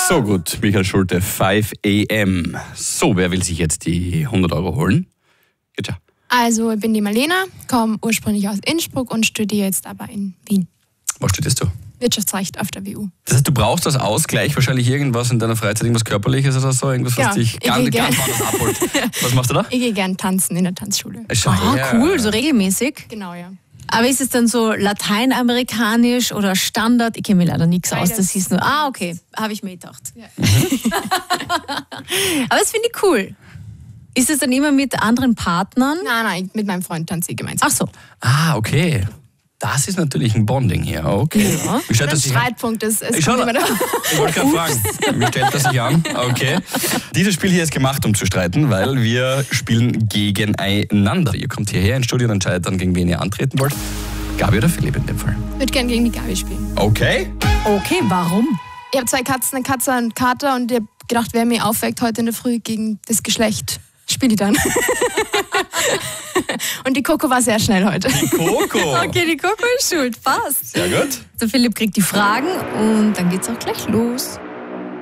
So gut, Michael Schulte, 5 AM. So, wer will sich jetzt die 100 € holen? Bitte. Also, ich bin die Marlena, komme ursprünglich aus Innsbruck und studiere jetzt aber in Wien. Was studierst du? Wirtschaftsrecht auf der WU. Das heißt, du brauchst als Ausgleich wahrscheinlich irgendwas in deiner Freizeit, irgendwas Körperliches oder so, irgendwas, was dich ganz anders abholt. Was machst du da? Ich gehe gern tanzen in der Tanzschule. Schau her. Cool, so regelmäßig. Genau, ja. Aber ist es dann so lateinamerikanisch oder Standard? Ich kenne mir leider nichts aus, das hieß nur, okay, habe ich mir gedacht. Ja. Aber das finde ich cool. Ist es dann immer mit anderen Partnern? Nein, mit meinem Freund tanze ich gemeinsam. Ach so. Okay. Das ist natürlich ein Bonding hier, okay. Ja. Wie stellt Ein das sich an? Streitpunkt, es kommt Schau, immer da. ich wollte gerade fragen, wie stellt das sich an? Okay. Dieses Spiel hier ist gemacht, um zu streiten, weil wir spielen gegeneinander. Ihr kommt hierher ins Studio und entscheidet dann, gegen wen ihr antreten wollt. Gabi oder Philipp in dem Fall? Ich würde gerne gegen die Gabi spielen. Okay. Okay, warum? Ich habe 2 Katzen, eine Katze und einen Kater und ich habe gedacht, wer mich aufweckt heute in der Früh gegen das Geschlecht, spiele ich dann. Und die Coco war sehr schnell heute. Die Coco. Okay, die Coco ist schuld, passt. Sehr gut. Der Philipp kriegt die Fragen und dann geht's auch gleich los.